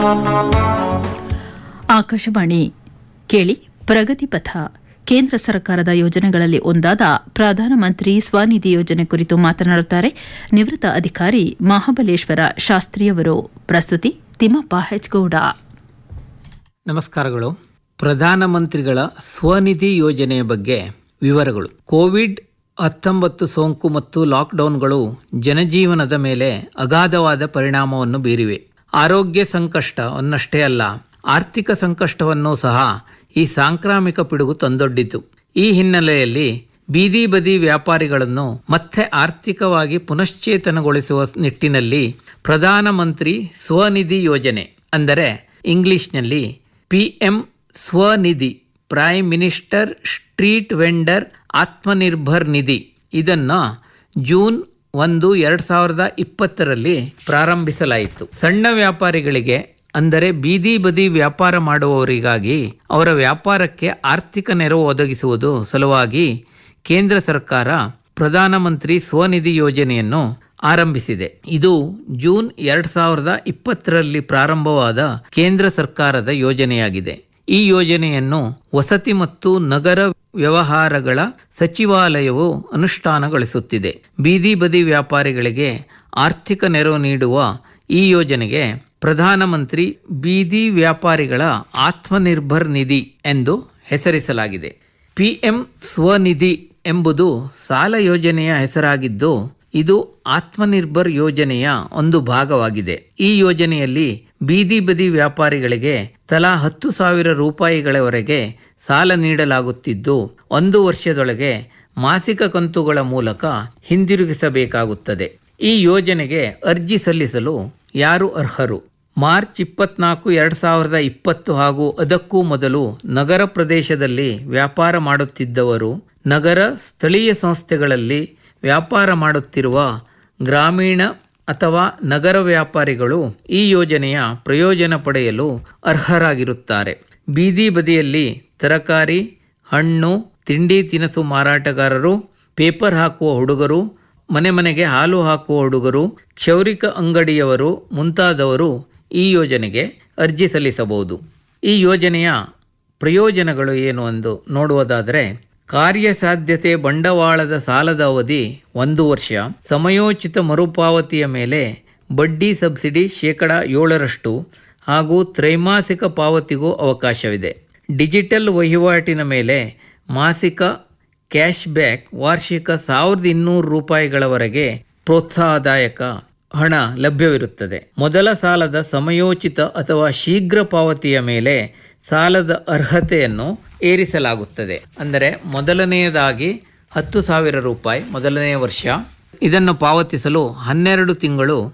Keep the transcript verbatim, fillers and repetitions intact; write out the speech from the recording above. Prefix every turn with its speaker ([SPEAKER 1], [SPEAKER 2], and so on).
[SPEAKER 1] ಆಕಾಶವಾಣಿ ಕೇಳಿ ಪ್ರಗತಿ ಪಥ. ಕೇಂದ್ರ ಸರ್ಕಾರದ ಯೋಜನೆಗಳಲ್ಲಿ ಒಂದಾದ ಪ್ರಧಾನಮಂತ್ರಿ ಸ್ವನಿಧಿ ಯೋಜನೆ ಕುರಿತು ಮಾತನಾಡುತ್ತಾರೆ ನಿವೃತ್ತ ಅಧಿಕಾರಿ ಮಹಾಬಲೇಶ್ವರ ಶಾಸ್ತ್ರಿಯವರು. ಪ್ರಸ್ತುತಿ ತಿಮ್ಮಪ್ಪ ಹೆಚ್ಗೌಡ.
[SPEAKER 2] ನಮಸ್ಕಾರಗಳು. ಪ್ರಧಾನಮಂತ್ರಿಗಳ ಸ್ವನಿಧಿ ಯೋಜನೆಯ ಬಗ್ಗೆ ವಿವರಗಳು. ಕೋವಿಡ್ ಹತ್ತೊಂಬತ್ತು ಸೋಂಕು ಮತ್ತು ಲಾಕ್ಡೌನ್ಗಳು ಜನಜೀವನದ ಮೇಲೆ ಅಗಾಧವಾದ ಪರಿಣಾಮವನ್ನು ಬೀರಿವೆ. ಆರೋಗ್ಯ ಸಂಕಷ್ಟವನ್ನಷ್ಟೇ ಅಲ್ಲ, ಆರ್ಥಿಕ ಸಂಕಷ್ಟವನ್ನೂ ಸಹ ಈ ಸಾಂಕ್ರಾಮಿಕ ಪಿಡುಗು ತಂದೊಡ್ಡಿತು. ಈ ಹಿನ್ನೆಲೆಯಲ್ಲಿ ಬೀದಿ ಬದಿ ವ್ಯಾಪಾರಿಗಳನ್ನು ಮತ್ತೆ ಆರ್ಥಿಕವಾಗಿ ಪುನಶ್ಚೇತನಗೊಳಿಸುವ ನಿಟ್ಟಿನಲ್ಲಿ ಪ್ರಧಾನಮಂತ್ರಿ ಸ್ವನಿಧಿ ಯೋಜನೆ, ಅಂದರೆ ಇಂಗ್ಲಿಷ್ನಲ್ಲಿ P M Svanidhi, prime minister street vendor Atmanirbhar ನಿಧಿ, ಇದನ್ನು ಜೂನ್ ಒಂದು ಎರಡು ಸಾವಿರದ ಇಪ್ಪತ್ತರಲ್ಲಿ ಪ್ರಾರಂಭಿಸಲಾಯಿತು. ಸಣ್ಣ ವ್ಯಾಪಾರಿಗಳಿಗೆ, ಅಂದರೆ ಬೀದಿ ಬದಿ ವ್ಯಾಪಾರ ಮಾಡುವವರಿಗಾಗಿ ಅವರ ವ್ಯಾಪಾರಕ್ಕೆ ಆರ್ಥಿಕ ನೆರವು ಒದಗಿಸುವುದು ಸಲುವಾಗಿ ಕೇಂದ್ರ ಸರ್ಕಾರ ಪ್ರಧಾನಮಂತ್ರಿ ಸ್ವನಿಧಿ ಯೋಜನೆಯನ್ನು ಆರಂಭಿಸಿದೆ. ಇದು ಜೂನ್ ಎರಡು ಸಾವಿರದ ಇಪ್ಪತ್ತರಲ್ಲಿ ಪ್ರಾರಂಭವಾದ ಕೇಂದ್ರ ಸರ್ಕಾರದ ಯೋಜನೆಯಾಗಿದೆ. ಈ ಯೋಜನೆಯನ್ನು ವಸತಿ ಮತ್ತು ನಗರ ವ್ಯವಹಾರಗಳ ಸಚಿವಾಲಯವು ಅನುಷ್ಠಾನಗೊಳಿಸುತ್ತಿದೆ. ಬೀದಿ ಬದಿ ವ್ಯಾಪಾರಿಗಳಿಗೆ ಆರ್ಥಿಕ ನೆರವು ನೀಡುವ ಈ ಯೋಜನೆಗೆ ಪ್ರಧಾನಮಂತ್ರಿ ಬೀದಿ ವ್ಯಾಪಾರಿಗಳ ಆತ್ಮನಿರ್ಭರ್ ನಿಧಿ ಎಂದು ಹೆಸರಿಸಲಾಗಿದೆ. ಪಿ ಎಂ ಸ್ವನಿಧಿ ಎಂಬುದು ಸಾಲ ಯೋಜನೆಯ ಹೆಸರಾಗಿದ್ದು, ಇದು ಆತ್ಮನಿರ್ಭರ್ ಯೋಜನೆಯ ಒಂದು ಭಾಗವಾಗಿದೆ. ಈ ಯೋಜನೆಯಲ್ಲಿ ಬೀದಿ ಬದಿ ವ್ಯಾಪಾರಿಗಳಿಗೆ ತಲಾ ಹತ್ತು ಸಾವಿರ ರೂಪಾಯಿಗಳವರೆಗೆ ಸಾಲ ನೀಡಲಾಗುತ್ತಿದ್ದು, ಒಂದು ವರ್ಷದೊಳಗೆ ಮಾಸಿಕ ಕಂತುಗಳ ಮೂಲಕ ಹಿಂದಿರುಗಿಸಬೇಕಾಗುತ್ತದೆ. ಈ ಯೋಜನೆಗೆ ಅರ್ಜಿ ಸಲ್ಲಿಸಲು ಯಾರು ಅರ್ಹರು? ಮಾರ್ಚ್ ಇಪ್ಪತ್ನಾಲ್ಕು ಎರಡು ಸಾವಿರದ ಇಪ್ಪತ್ತು ಹಾಗೂ ಅದಕ್ಕೂ ಮೊದಲು ನಗರ ಪ್ರದೇಶದಲ್ಲಿ ವ್ಯಾಪಾರ ಮಾಡುತ್ತಿದ್ದವರು, ನಗರ ಸ್ಥಳೀಯ ಸಂಸ್ಥೆಗಳಲ್ಲಿ ವ್ಯಾಪಾರ ಮಾಡುತ್ತಿರುವ ಗ್ರಾಮೀಣ ಅಥವಾ ನಗರ ವ್ಯಾಪಾರಿಗಳು ಈ ಯೋಜನೆಯ ಪ್ರಯೋಜನ ಪಡೆಯಲು ಅರ್ಹರಾಗಿರುತ್ತಾರೆ. ಬೀದಿ ಬದಿಯಲ್ಲಿ ತರಕಾರಿ, ಹಣ್ಣು, ತಿಂಡಿ ತಿನಿಸು ಮಾರಾಟಗಾರರು, ಪೇಪರ್ ಹಾಕುವ ಹುಡುಗರು, ಮನೆ ಮನೆಗೆ ಹಾಲು ಹಾಕುವ ಹುಡುಗರು, ಕ್ಷೌರಿಕ ಅಂಗಡಿಯವರು ಮುಂತಾದವರು ಈ ಯೋಜನೆಗೆ ಅರ್ಜಿ ಸಲ್ಲಿಸಬಹುದು. ಈ ಯೋಜನೆಯ ಪ್ರಯೋಜನಗಳು ಏನು ಎಂದು ನೋಡುವುದಾದರೆ, ಕಾರ್ಯಸಾಧ್ಯತೆ ಬಂಡವಾಳದ ಸಾಲದ ಅವಧಿ ಒಂದು ವರ್ಷ, ಸಮಯೋಚಿತ ಮರುಪಾವತಿಯ ಮೇಲೆ ಬಡ್ಡಿ ಸಬ್ಸಿಡಿ ಶೇಕಡ ಏಳರಷ್ಟು ಹಾಗೂ ತ್ರೈಮಾಸಿಕ ಪಾವತಿಗೂ ಅವಕಾಶವಿದೆ. ಡಿಜಿಟಲ್ ವಹಿವಾಟಿನ ಮೇಲೆ ಮಾಸಿಕ ಕ್ಯಾಶ್ ಬ್ಯಾಕ್ ವಾರ್ಷಿಕ ಸಾವಿರದ ಇನ್ನೂರು ರೂಪಾಯಿಗಳವರೆಗೆ ಪ್ರೋತ್ಸಾಹದಾಯಕ ಹಣ ಲಭ್ಯವಿರುತ್ತದೆ. ಮೊದಲ ಸಾಲದ ಸಮಯೋಚಿತ ಅಥವಾ ಶೀಘ್ರ ಪಾವತಿಯ ಮೇಲೆ ಸಾಲದ ಅರ್ಹತೆಯನ್ನು ಏರಿಸಲಾಗುತ್ತದೆ. ಅಂದರೆ ಮೊದಲನೆಯದಾಗಿ ಹತ್ತು ಸಾವಿರ ರೂಪಾಯಿ ಮೊದಲನೆಯ ವರ್ಷ, ಇದನ್ನು ಪಾವತಿಸಲು ಹನ್ನೆರಡು ತಿಂಗಳು